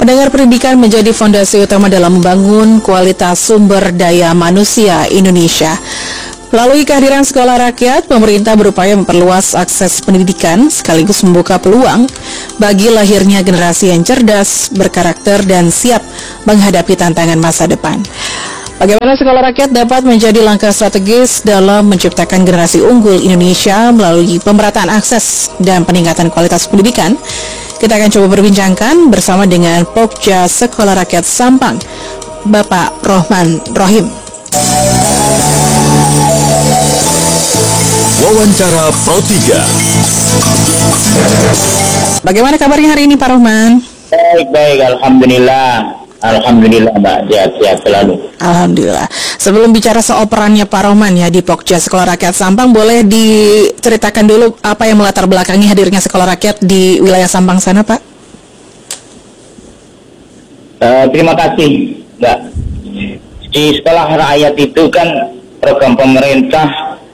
Pendengar, pendidikan menjadi fondasi utama dalam membangun kualitas sumber daya manusia Indonesia. Melalui kehadiran sekolah rakyat, pemerintah berupaya memperluas akses pendidikan sekaligus membuka peluang bagi lahirnya generasi yang cerdas, berkarakter, dan siap menghadapi tantangan masa depan. Bagaimana sekolah rakyat dapat menjadi langkah strategis dalam menciptakan generasi unggul Indonesia melalui pemerataan akses dan peningkatan kualitas pendidikan? Kita akan coba berbincangkan bersama dengan Pokja Sekolah Rakyat Sampang, Bapak Rohman Rohim. Wawancara Pro 3. Bagaimana kabarnya hari ini, Pak Rohman? Baik, Alhamdulillah. Alhamdulillah, Mbak, sehat selalu. Alhamdulillah. Sebelum bicara soal perannya Pak Rohman ya di Pokja Sekolah Rakyat Sampang, boleh diceritakan dulu apa yang melatar belakangi hadirnya sekolah rakyat di wilayah Sampang sana, Pak? Terima kasih, Mbak. Di sekolah rakyat itu kan program pemerintah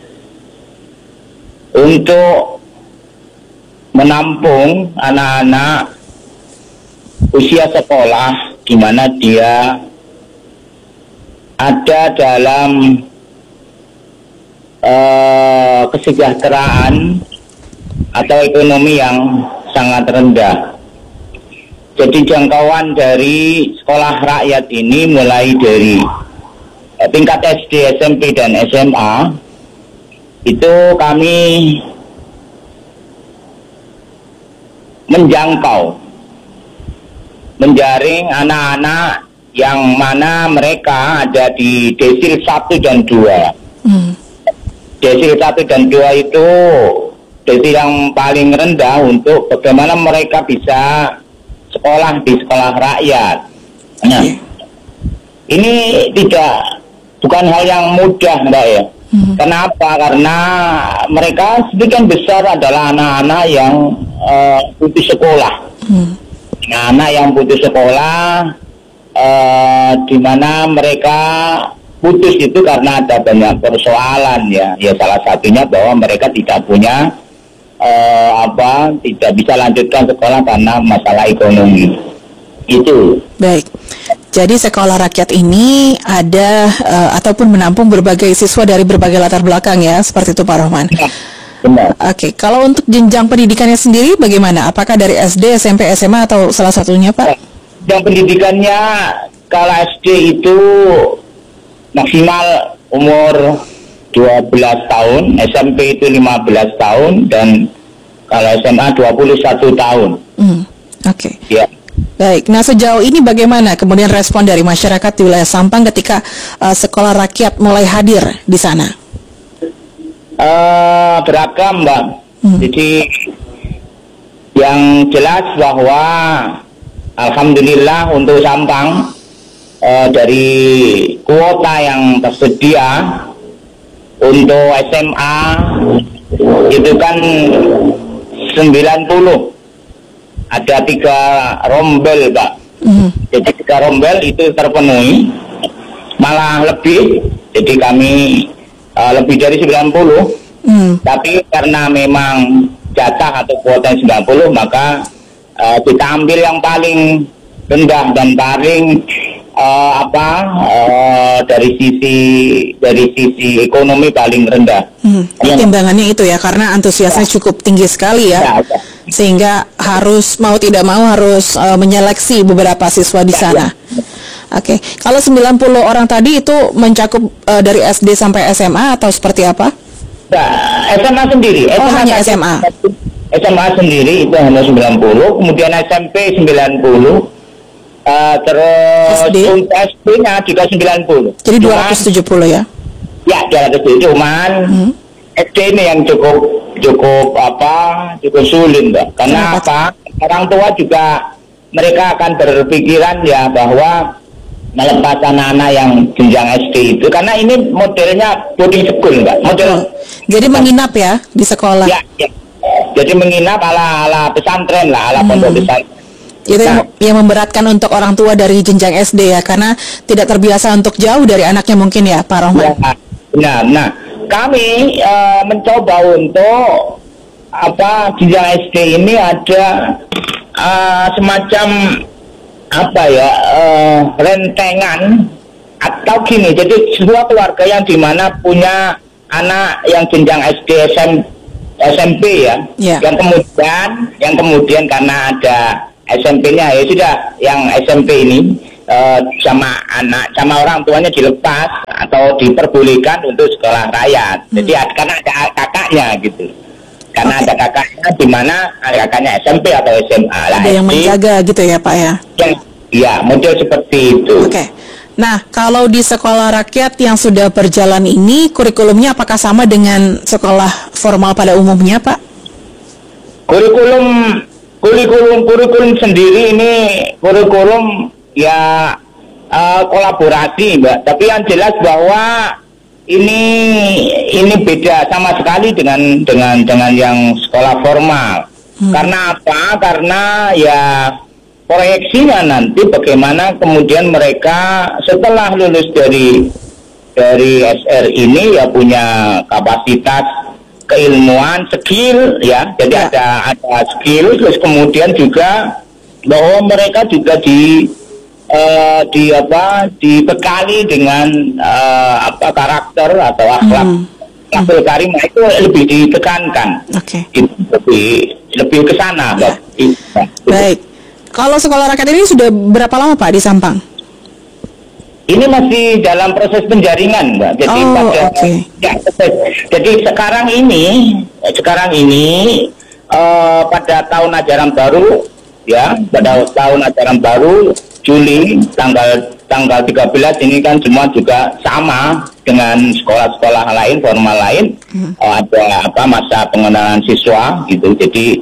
untuk menampung anak-anak usia sekolah di mana dia ada dalam kesejahteraan atau ekonomi yang sangat rendah. Jadi jangkauan dari sekolah rakyat ini mulai dari tingkat SD, SMP, dan SMA itu kami menjaring anak-anak yang mana mereka ada di desil 1 dan 2. Desil 1 dan 2 itu desil yang paling rendah untuk bagaimana mereka bisa sekolah di sekolah rakyat. Nah, ini bukan hal yang mudah, Mbak ya. Kenapa? Karena mereka sebagian besar adalah anak-anak yang putus sekolah. Anak yang putus sekolah, di mana mereka putus itu karena ada banyak persoalan ya. Ya salah satunya bahwa mereka tidak punya tidak bisa lanjutkan sekolah karena masalah ekonomi. Itu. Baik. Jadi sekolah rakyat ini ada ataupun menampung berbagai siswa dari berbagai latar belakang ya, seperti itu Pak Rohman. Benar. Oke, kalau untuk jenjang pendidikannya sendiri bagaimana? Apakah dari SD, SMP, SMA atau salah satunya, Pak? Jenjang pendidikannya kalau SD itu maksimal umur 12 tahun, SMP itu 15 tahun, dan kalau SMA 21 tahun. Oke. Ya. Baik, nah sejauh ini bagaimana kemudian respon dari masyarakat di wilayah Sampang ketika sekolah rakyat mulai hadir di sana? Beragam, Mbak. Jadi yang jelas bahwa alhamdulillah untuk Sampang dari kuota yang tersedia untuk SMA itu kan 90. Ada 3 rombel, Pak. Jadi 3 rombel itu terpenuhi, malah lebih. Jadi kami lebih dari 90. Tapi karena memang jatah atau kuota 90, maka kita ambil yang paling rendah dan paling dari sisi ekonomi paling rendah. Pertimbangannya itu ya, karena antusiasnya cukup tinggi sekali ya. Sehingga mau tidak mau harus menyeleksi beberapa siswa di sana. Oke. Kalau 90 orang tadi itu mencakup dari SD sampai SMA atau seperti apa? SMA sendiri. Hanya SMA. SMA sendiri itu hanya 90, kemudian SMP 90, terus untuk SD-nya juga 90. Jadi 270 ya? Ya, 270. Cuman SD ini yang cukup sulit, Mbak. Karena orang tua juga mereka akan berpikiran ya bahwa melepas anak-anak yang jenjang SD itu, karena ini modelnya boarding school, Mbak. Jadi menginap ya di sekolah. Ya. Jadi menginap ala pesantren lah, ala pondok pesantren. Itu yang memberatkan untuk orang tua dari jenjang SD ya, karena tidak terbiasa untuk jauh dari anaknya mungkin ya, Pak Rohman. Ya, nah, kami mencoba untuk jenjang SD ini ada semacam apa ya, rentengan atau gini. Jadi sebuah keluarga yang dimana punya anak yang jenjang SD, SMP ya, yang kemudian karena ada SMP-nya ya sudah, yang SMP ini sama orang tuanya dilepas atau diperbolehkan untuk sekolah rakyat. Jadi karena ada kakaknya gitu. Karena ada kakaknya di mana kakaknya SMP atau SMA. Ada yang menjaga gitu ya Pak ya? Ya, model seperti itu. Oke. Nah, kalau di sekolah rakyat yang sudah berjalan ini, kurikulumnya apakah sama dengan sekolah formal pada umumnya Pak? Kurikulum sendiri ini kurikulum ya kolaborasi Mbak. Tapi yang jelas bahwa ini beda sama sekali dengan yang sekolah formal. Karena apa? Karena ya proyeksinya nanti bagaimana kemudian mereka setelah lulus dari SR ini ya punya kapasitas keilmuan, skill ya. Jadi ada skill, terus kemudian juga bahwa mereka juga dibekali dengan karakter atau akhlak karimah itu lebih ditekankan. Lebih ke sana. Baik. Kalau sekolah rakyat ini sudah berapa lama Pak di Sampang? Ini masih dalam proses penjaringan, Mbak. Jadi jadi sekarang ini pada tahun ajaran baru ya, pada tahun ajaran baru Juli tanggal 13 ini kan semua juga sama dengan sekolah-sekolah lain formal lain. Ada masa pengenalan siswa gitu. Jadi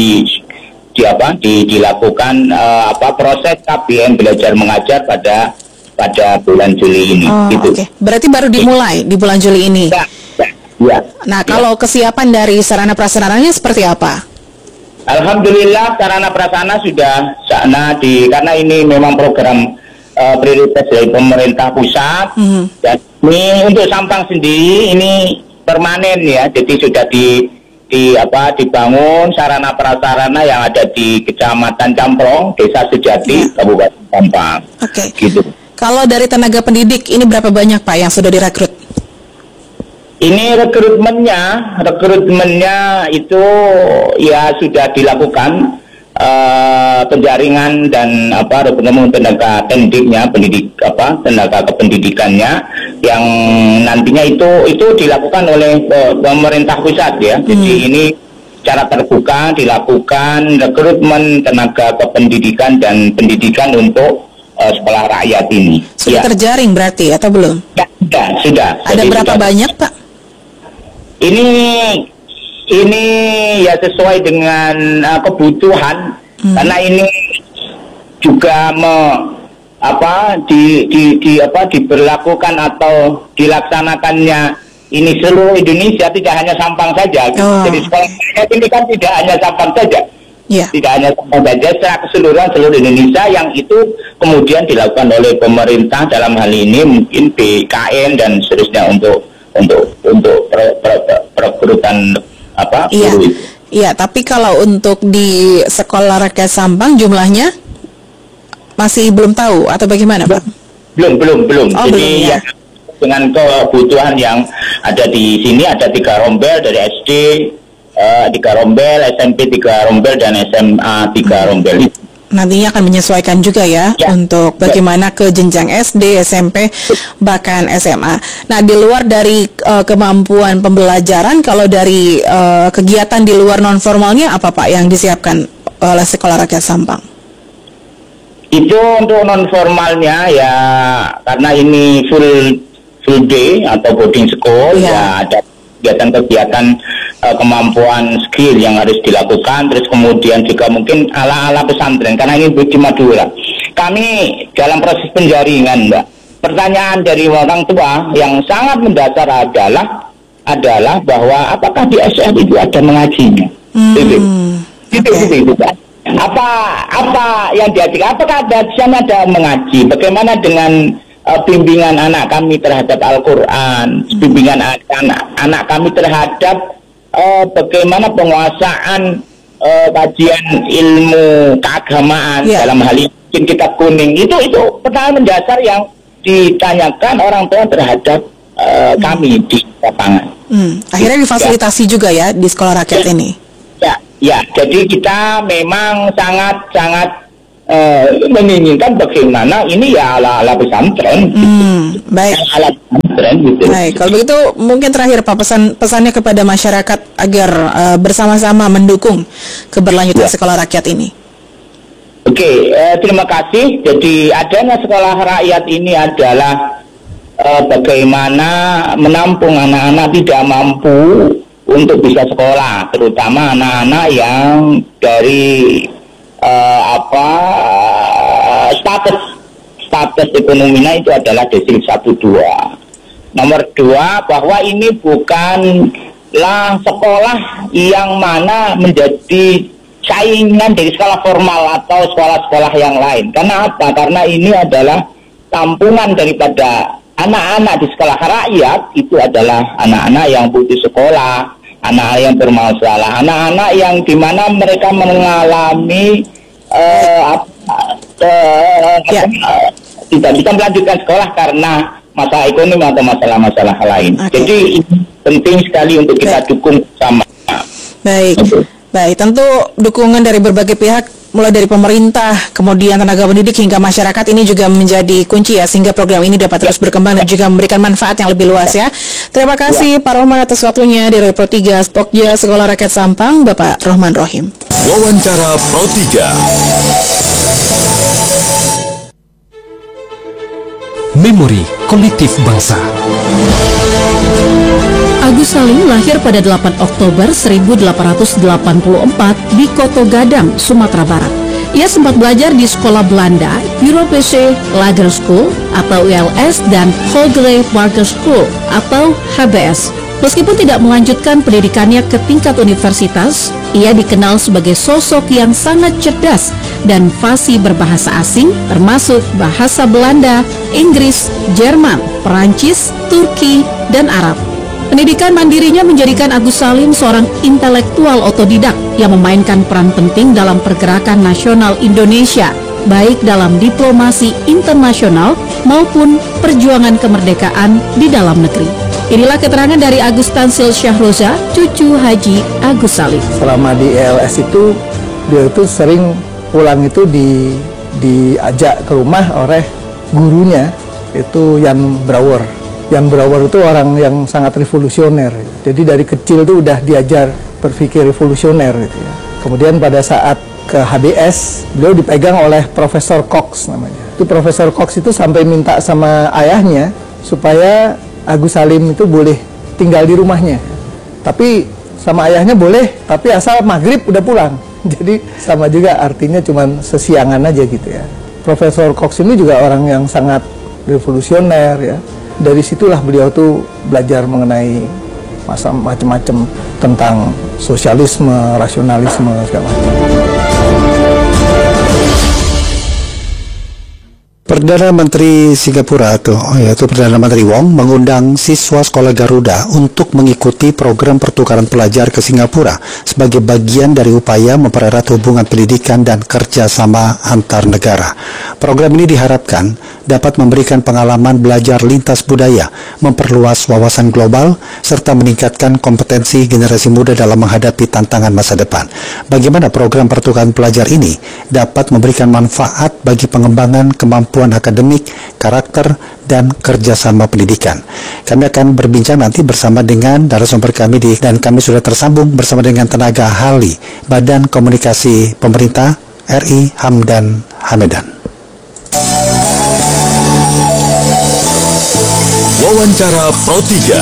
dilakukan proses KBM belajar mengajar pada bulan Juli ini. Gitu. Berarti baru dimulai di bulan Juli ini. Ya. Nah, kalau kesiapan dari sarana prasarananya seperti apa? Alhamdulillah sarana prasarana sudah karena ini memang program prioritas dari pemerintah pusat. Dan ini untuk Sampang sendiri ini permanen ya. Jadi sudah dibangun sarana prasarana yang ada di Kecamatan Camprong, Desa Sejati, Kabupaten Sampang. Gitu. Kalau dari tenaga pendidik ini berapa banyak Pak yang sudah direkrut? Ini rekrutmennya itu ya sudah dilakukan penjaringan dan rekrutmen tenaga tenaga kependidikannya yang nantinya itu dilakukan oleh pemerintah pusat ya. Jadi ini secara terbuka dilakukan rekrutmen tenaga kependidikan dan pendidikan untuk sekolah rakyat ini. Sudah terjaring berarti atau belum? Ya, sudah. Ada berapa banyak Pak? Ini ya sesuai dengan kebutuhan karena ini juga diberlakukan atau dilaksanakannya ini seluruh Indonesia, tidak hanya Sampang saja. Jadi sekolah ini kan tidak hanya Sampang saja. Tidak hanya Sampang saja, secara keseluruhan seluruh Indonesia yang itu kemudian dilakukan oleh pemerintah dalam hal ini mungkin BKN dan seterusnya untuk perekrutan guru itu. Iya, tapi kalau untuk di sekolah rakyat Sampang jumlahnya masih belum tahu atau bagaimana Pak? Belum. Jadi ya dengan kebutuhan yang ada di sini ada 3 rombel dari SD 3 rombel, SMP 3 rombel dan SMA 3 rombel. Nantinya akan menyesuaikan juga ya untuk bagaimana ke jenjang SD, SMP, bahkan SMA. Nah, di luar dari kemampuan pembelajaran, kalau dari kegiatan di luar non formalnya apa Pak yang disiapkan oleh Sekolah Rakyat Sampang? Itu untuk non formalnya ya karena ini full day atau boarding school ya ada kegiatan-kegiatan kemampuan skill yang harus dilakukan, terus kemudian juga mungkin ala-ala pesantren karena ini di Madura. Kami dalam proses penjaringan, Mbak. Pertanyaan dari orang tua yang sangat mendasar adalah bahwa apakah di SR itu ada mengajinya? Itu Pak. Apa yang diajarkan? Apakah di sana ada mengaji? Bagaimana dengan bimbingan anak kami terhadap Al-Quran, bimbingan anak kami terhadap bagaimana penguasaan kajian ilmu keagamaan dalam hal ini kitab kuning itu pertanyaan mendasar yang ditanyakan orang tua terhadap kami di lapangan. Akhirnya difasilitasi juga ya di sekolah rakyat ini. Ya, jadi kita memang sangat menginginkan bagaimana ini ya ala pesantren. Baik. Ala pesantren gitu. Baik, kalau begitu mungkin terakhir Pak pesannya kepada masyarakat agar bersama-sama mendukung keberlanjutan sekolah rakyat ini. Oke, terima kasih. Jadi adanya sekolah rakyat ini adalah bagaimana menampung anak-anak tidak mampu untuk bisa sekolah, terutama anak-anak yang dari status ekonominya itu adalah desil 1-2. Nomor 2, bahwa ini bukanlah sekolah yang mana menjadi saingan dari sekolah formal atau sekolah-sekolah yang lain. Karena apa? Karena ini adalah tampungan daripada anak-anak di sekolah rakyat. Itu adalah anak-anak yang putus sekolah, anak-anak yang bermasalah, anak-anak yang dimana mereka mengalami tidak bisa melanjutkan sekolah karena masalah ekonomi atau masalah-masalah lain. Jadi ini penting sekali untuk kita dukung bersama. Baik. Baik, tentu dukungan dari berbagai pihak, mulai dari pemerintah, kemudian tenaga pendidik hingga masyarakat ini juga menjadi kunci ya, sehingga program ini dapat terus berkembang dan juga memberikan manfaat yang lebih luas ya. Terima kasih Pak Rohman atas waktunya dari Pro 3 Pokja Sekolah Rakyat Sampang, Bapak Rohman Rohim. Wawancara Pro 3. Memori Kolektif Bangsa. Agus Salim lahir pada 8 Oktober 1884 di Koto Gadang, Sumatera Barat. Ia sempat belajar di sekolah Belanda, Europese Lager School atau ULS dan Hoogere Burger School atau HBS. Meskipun tidak melanjutkan pendidikannya ke tingkat universitas, ia dikenal sebagai sosok yang sangat cerdas dan fasih berbahasa asing termasuk bahasa Belanda, Inggris, Jerman, Perancis, Turki, dan Arab. Pendidikan mandirinya menjadikan Agus Salim seorang intelektual otodidak yang memainkan peran penting dalam pergerakan nasional Indonesia, baik dalam diplomasi internasional maupun perjuangan kemerdekaan di dalam negeri. Inilah keterangan dari Agus Tansil Syahroza, cucu Haji Agus Salim. Selama di ELS itu, dia itu sering pulang itu diajak ke rumah oleh gurunya, itu Jan Brouwer. Jan Brouwer itu orang yang sangat revolusioner. Jadi dari kecil itu udah diajar berpikir revolusioner gitu ya. Kemudian pada saat ke HBS, beliau dipegang oleh Profesor Cox namanya. Itu Profesor Cox itu sampai minta sama ayahnya supaya Agus Salim itu boleh tinggal di rumahnya. Tapi sama ayahnya boleh, tapi asal maghrib udah pulang. Jadi sama juga artinya cuman sesiangan aja gitu ya. Profesor Cox ini juga orang yang sangat revolusioner ya. Dari situlah beliau tuh belajar mengenai macam-macam tentang sosialisme, rasionalisme segala macam. Perdana Menteri Singapura yaitu Perdana Menteri Wong mengundang siswa sekolah Garuda untuk mengikuti program pertukaran pelajar ke Singapura sebagai bagian dari upaya mempererat hubungan pendidikan dan kerjasama antar negara. Program ini diharapkan dapat memberikan pengalaman belajar lintas budaya, memperluas wawasan global, serta meningkatkan kompetensi generasi muda dalam menghadapi tantangan masa depan. Bagaimana program pertukaran pelajar ini dapat memberikan manfaat bagi pengembangan kemampuan akademik, karakter, dan kerjasama pendidikan. Kami akan berbincang nanti bersama dengan narasumber kami dan kami sudah tersambung bersama dengan tenaga ahli Badan Komunikasi Pemerintah RI Hamdan Hamedan. Wawancara Pro 3.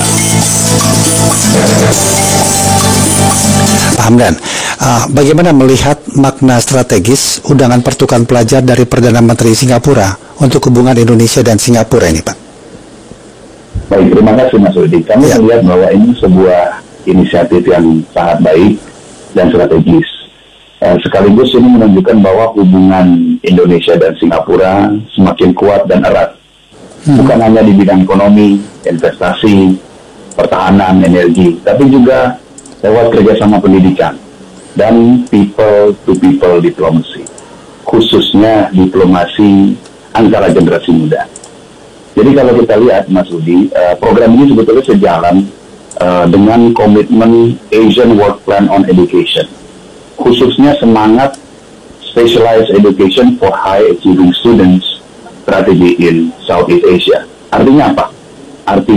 Pak Hamdan, bagaimana melihat makna strategis undangan pertukaran pelajar dari Perdana Menteri Singapura untuk hubungan Indonesia dan Singapura ini, Pak? Baik, terima kasih Mas Rudi. Kami melihat bahwa ini sebuah inisiatif yang sangat baik dan strategis. Sekaligus ini menunjukkan bahwa hubungan Indonesia dan Singapura semakin kuat dan erat. Bukan hanya di bidang ekonomi, investasi, pertahanan, energi, tapi juga lewat kerjasama pendidikan. dan people-to-people diplomacy, khususnya diplomasi antara generasi muda. Jadi kalau kita lihat, Mas Rudi, program ini sebetulnya sejalan dengan komitmen Asian Work Plan on Education, khususnya semangat Specialized Education for High Achieving Students Strategy in Southeast Asia. Artinya apa? Artinya